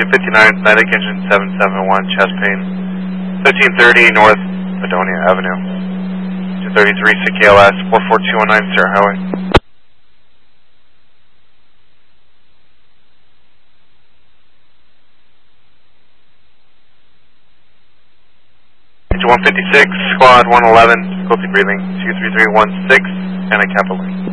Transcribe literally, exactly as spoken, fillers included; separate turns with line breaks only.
two fifty-nine, Atlantic engine seven seven one, chest pain. fifteen thirty North Adonia Avenue. two thirty-three C K L S, four four two one nine, Sierra Highway. Engine one fifty-six, squad one eleven, difficulty breathing, two three three one six, and a capital.